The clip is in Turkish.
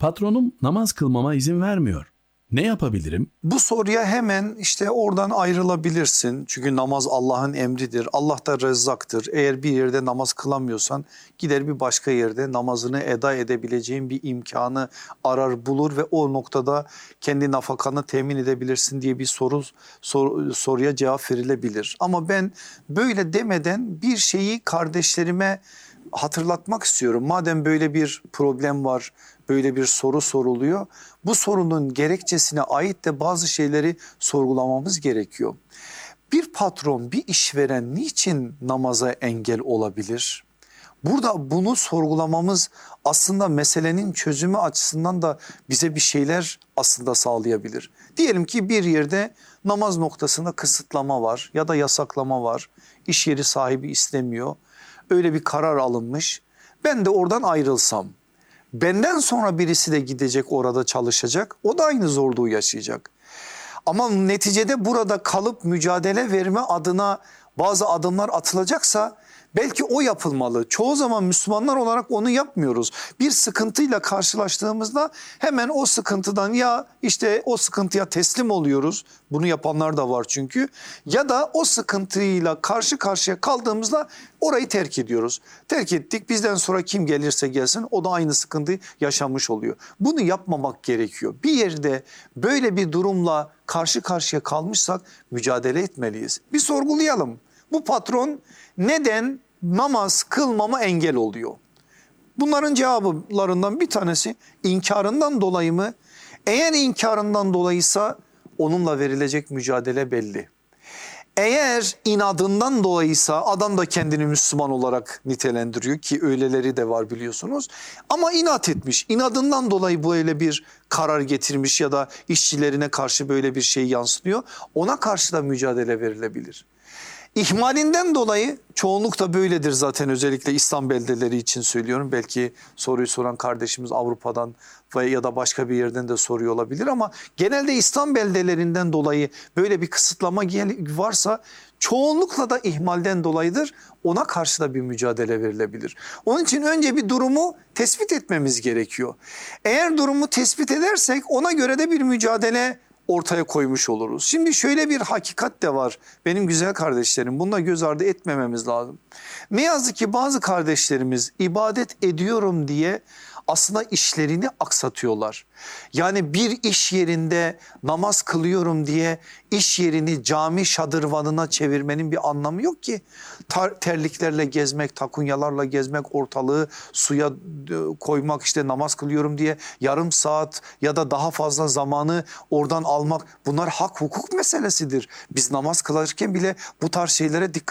Patronum namaz kılmama izin vermiyor. Ne yapabilirim? Bu soruya hemen işte oradan ayrılabilirsin. Çünkü namaz Allah'ın emridir. Allah da Rezzaktır. Eğer bir yerde namaz kılamıyorsan gider bir başka yerde namazını eda edebileceğin bir imkanı arar bulur ve o noktada kendi nafakanı temin edebilirsin diye bir soruya cevap verilebilir. Ama ben böyle demeden bir şeyi kardeşlerime hatırlatmak istiyorum. Madem böyle bir problem var, böyle bir soru soruluyor, bu sorunun gerekçesine ait de bazı şeyleri sorgulamamız gerekiyor. Bir patron, bir işveren niçin namaza engel olabilir? Burada bunu sorgulamamız aslında meselenin çözümü açısından da bize bir şeyler aslında sağlayabilir. Diyelim ki bir yerde namaz noktasında kısıtlama var ya da yasaklama var. İş yeri sahibi istemiyor. Öyle bir karar alınmış. Ben de oradan ayrılsam, benden sonra birisi de gidecek orada çalışacak. O da aynı zorluğu yaşayacak. Ama neticede burada kalıp mücadele verme adına bazı adımlar atılacaksa belki o yapılmalı. Çoğu zaman Müslümanlar olarak onu yapmıyoruz. Bir sıkıntıyla karşılaştığımızda hemen o sıkıntıdan ya işte o sıkıntıya teslim oluyoruz. Bunu yapanlar da var çünkü. Ya da o sıkıntıyla karşı karşıya kaldığımızda orayı terk ediyoruz. Terk ettik, bizden sonra kim gelirse gelsin o da aynı sıkıntıyı yaşamış oluyor. Bunu yapmamak gerekiyor. Bir yerde böyle bir durumla karşı karşıya kalmışsak mücadele etmeliyiz. Bir sorgulayalım. Bu patron neden namaz kılmama engel oluyor? Bunların cevaplarından bir tanesi inkarından dolayı mı? Eğer inkarından dolayıysa onunla verilecek mücadele belli. Eğer inadından dolayıysa adam da kendini Müslüman olarak nitelendiriyor ki öyleleri de var biliyorsunuz. Ama inat etmiş, inadından dolayı böyle bir karar getirmiş ya da işçilerine karşı böyle bir şey yansıtıyor. Ona karşı da mücadele verilebilir. İhmalinden dolayı çoğunlukla böyledir zaten, özellikle İslam beldeleri için söylüyorum. Belki soruyu soran kardeşimiz Avrupa'dan ya da başka bir yerden de soruyor olabilir ama genelde İslam beldelerinden dolayı böyle bir kısıtlama varsa çoğunlukla da ihmalden dolayıdır. Ona karşı da bir mücadele verilebilir. Onun için önce bir durumu tespit etmemiz gerekiyor. Eğer durumu tespit edersek ona göre de bir mücadele ortaya koymuş oluruz. Şimdi şöyle bir hakikat de var benim güzel kardeşlerim, bunu da göz ardı etmememiz lazım. Ne yazık ki bazı kardeşlerimiz ibadet ediyorum diye aslında işlerini aksatıyorlar. Yani bir iş yerinde namaz kılıyorum diye iş yerini cami şadırvanına çevirmenin bir anlamı yok ki. Terliklerle gezmek, takunyalarla gezmek, ortalığı suya koymak, işte namaz kılıyorum diye yarım saat ya da daha fazla zamanı oradan almak, bunlar hak hukuk meselesidir. Biz namaz kılarken bile bu tarz şeylere dikkat